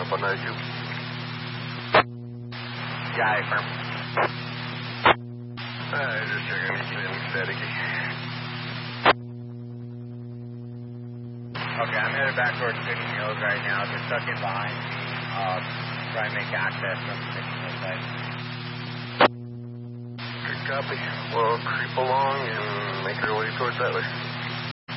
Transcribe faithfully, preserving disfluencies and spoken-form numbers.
up on that, you? Yeah, firm. Alright, just checking anything staticky. Okay, I'm headed back towards Pitney Hills right now. They're stuck in behind me. Um, trying to make access from the Pitney Hills side. Good copy. We'll creep along and make our way towards that way.